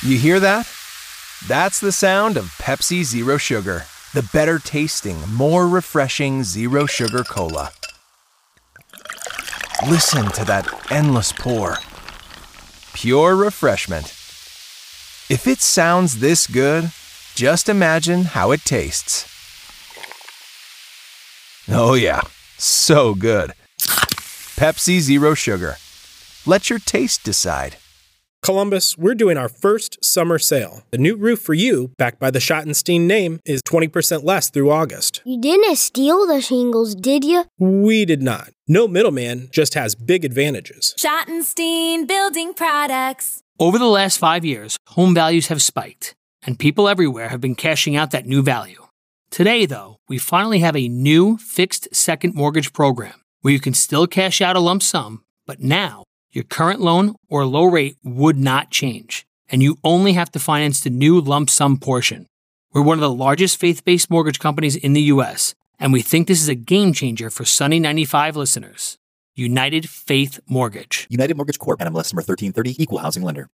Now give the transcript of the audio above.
You hear that? That's the sound of Pepsi Zero Sugar, the better tasting, more refreshing zero sugar cola. Listen to that endless pour. Pure refreshment. If it sounds this good, just imagine how it tastes. Oh yeah, so good. Pepsi Zero Sugar. Let your taste decide. Columbus, we're doing our first summer sale. The new roof for you, backed by the Schottenstein name, is 20% less through August. You didn't steal the shingles, did you? We did not. No middleman, just has big advantages. Schottenstein Building Products. Over the last 5 years, home values have spiked, and people everywhere have been cashing out that new value. Today, though, we finally have a new fixed second mortgage program where you can still cash out a lump sum, but now your current loan or low rate would not change, and you only have to finance the new lump sum portion. We're one of the largest faith-based mortgage companies in the U.S., and we think this is a game changer for Sunny 95 listeners. United Faith Mortgage. United Mortgage Corp. NMLS number 1330, Equal Housing Lender.